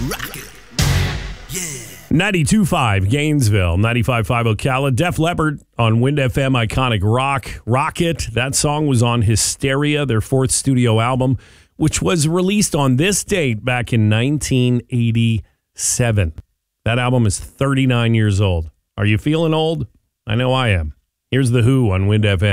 Rock it. Yeah. 92.5 Gainesville, 95.5 Ocala. Def Leppard on Wind FM, iconic rock. Rocket, that song was on Hysteria, their fourth studio album, which was released on this date back in 1987. That album is 39 years old. Are you feeling old? I know I am. Here's The Who on Wind FM.